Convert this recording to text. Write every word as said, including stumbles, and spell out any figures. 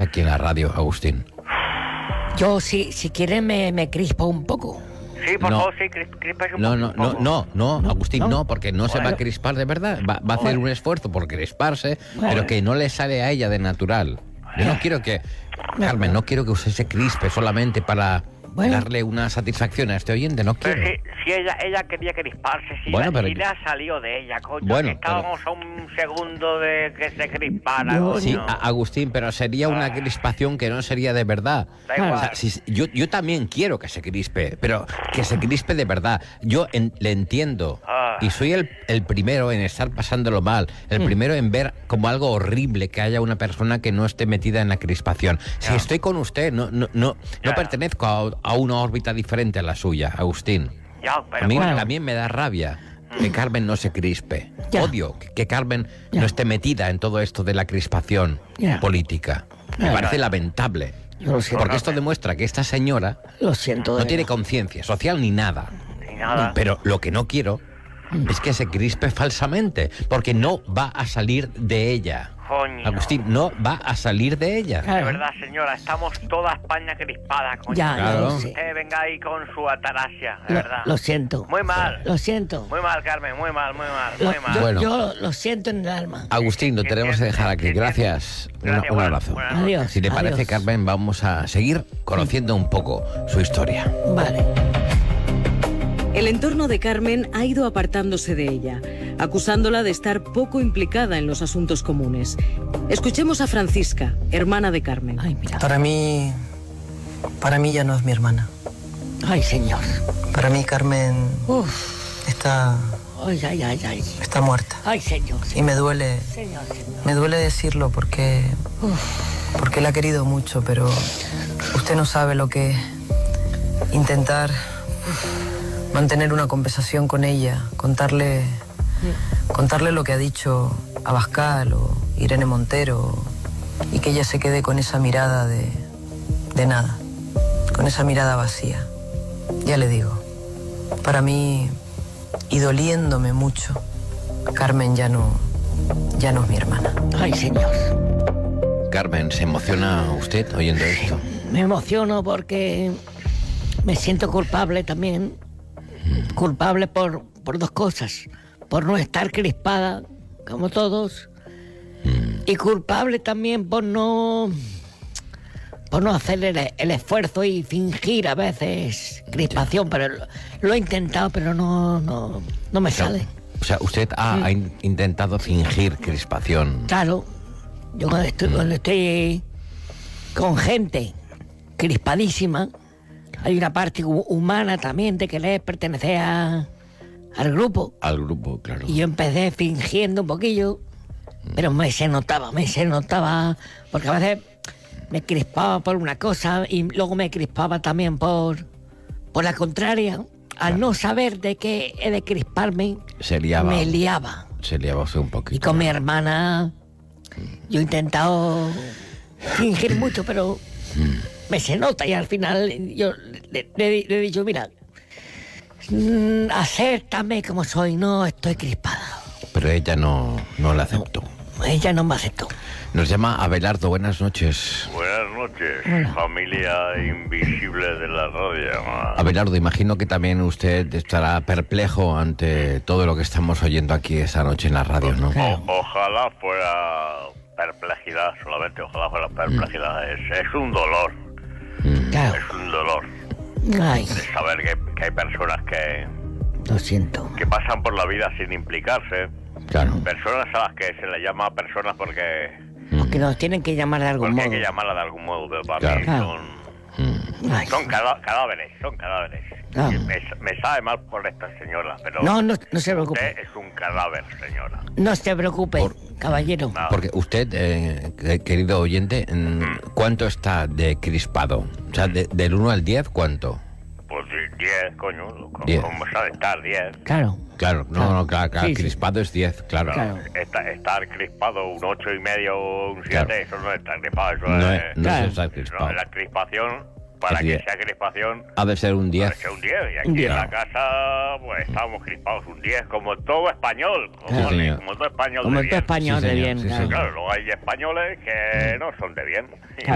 aquí en la radio, Agustín. Yo, si, si quieren, me, me crispo un poco. Sí, por No. favor, sí, crispas un No, poco. no, no, no, no, No, Agustín, no. no, porque no se va a crispar de verdad. Va, va a hacer un esfuerzo por crisparse, pero que no le sale a ella de natural. Yo no quiero que, Carmen, no quiero que usted se crispe solamente para Bueno. darle una satisfacción a este oyente, no Pero quiero. si, si ella ella quería crisparse, si, Bueno, la, pero si yo- le ha salido de ella, coño, Bueno, que estábamos a un segundo de que se crispara, Yo- coño. Sí, a- Agustín, pero sería una crispación que no sería de verdad. Da igual. O sea, si- yo, yo también quiero que se crispe, pero que se crispe de verdad. Yo en- le entiendo Ah. y soy el, el primero en estar pasándolo mal, el primero en ver como algo horrible que haya una persona que no esté metida en la crispación. Si Ya. estoy con usted, no, no, no, Ya. no pertenezco a, a una órbita diferente a la suya, Agustín. Ya, pero A mí coño, también me da rabia que Carmen no se crispe. Ya. Odio que- que Carmen Ya. no esté metida en todo esto de la crispación Ya. política. Me Ya. parece lamentable. Yo lo siento. Porque esto demuestra que esta señora Lo siento. de no tiene verdad. conciencia social ni nada. ni nada. Pero lo que no quiero es que se crispe falsamente, porque no va a salir de ella. Coño. Agustín, no va a salir de ella. De Claro. verdad, señora, estamos toda España crispada, coño. Ya, ya Claro. lo sé. Usted venga ahí con su ataraxia, de Lo, verdad. lo siento. Muy mal. Lo siento. Muy mal, Carmen, muy mal, muy mal, Lo- muy mal. yo, Bueno. yo lo siento en el alma. Agustín, lo tenemos que dejar aquí. Gracias. Una- Gracias, un buenas- abrazo. buenas noches. Adiós. Si le parece, adiós. Carmen, vamos a seguir conociendo un poco su historia. Vale. El entorno de Carmen ha ido apartándose de ella, acusándola de estar poco implicada en los asuntos comunes. Escuchemos a Francisca, hermana de Carmen. Ay, mira. Para mí, para mí ya no es mi hermana. Ay, señor. Para mí Carmen Uf. está, Ay, ay, ay, ay. está muerta. Ay, señor. Y me duele, Señor, señor. me duele decirlo porque, porque la he querido mucho, pero usted no sabe lo que es intentar mantener una conversación con ella, contarle, contarle lo que ha dicho Abascal o Irene Montero y que ella se quede con esa mirada de, de nada, con esa mirada vacía. Ya le digo, para mí, y doliéndome mucho, Carmen ya no, ya no es mi hermana. Ay, señor. Carmen, ¿se emociona usted oyendo esto? Me emociono porque me siento culpable también. Culpable por, por dos cosas. Por no estar crispada, como todos. Y culpable también por no... por no hacer el, el esfuerzo y fingir a veces crispación. Pero lo, lo he intentado, pero no, no, no me sale. O sea, usted ha, ha in- intentado fingir crispación. Claro, yo cuando estoy, cuando estoy con gente crispadísima, hay una parte hu- humana también de querer pertenecer a- al grupo. Al grupo, claro. Y yo empecé fingiendo un poquillo, pero me se notaba, me se notaba, porque a veces me crispaba por una cosa y luego me crispaba también por, por la contraria. Al no saber de qué he de crisparme, Se liaba. me liaba. Se liaba usted un Y poquito. con mi hermana, yo he intentado fingir mucho, pero me se nota y al final yo le, le- le he dicho, mira, mm, acéptame como soy, no estoy crispada. Pero ella no, no la aceptó. Ella no me aceptó. Nos llama Abelardo, buenas noches. Buenas noches, Hola. familia invisible de la radio. Abelardo, imagino que también usted estará perplejo ante todo lo que estamos oyendo aquí esta noche en la radio, ¿no? O- ojalá fuera perplejidad solamente, ojalá fuera perplejidad. Es, es un dolor, Claro. es un dolor Ay, de saber que, que hay personas que, lo siento. que pasan por la vida sin implicarse. Claro. Personas a las que se les llama personas porque, Porque nos tienen que llamar de algún porque hay modo. que llamarla de algún modo, pero para Claro. mí Claro. son, Ay, son cada- cadáveres, son cadáveres. Ah. Me, me sabe mal por esta señora, pero no, no, no se usted preocupe. es un cadáver, señora. No se preocupe, caballero. No. Porque usted, eh, que- querido oyente, mm, ¿cuánto está de crispado? O sea, de- del uno al diez, ¿cuánto? Pues diez, coño, como, Diez. como sabe estar, diez. Claro. Claro, no, Claro. no, claro, claro, Sí, sí. crispado es diez, claro. Claro. Esta- estar crispado un ocho y medio o un Claro. siete, eso no es estar crispado, eso No es... es, no Claro. es estar no, crispado. la crispación, para Es que diez. sea crispación, Ha de ser un diez. puede ser un diez. Y aquí Un diez. en la casa, pues estamos crispados un diez, como todo español, como, Claro, señor. como todo español Como de el bien. español Sí, de señor, bien. sí, claro. señor. Claro, luego hay españoles que no son de bien. Y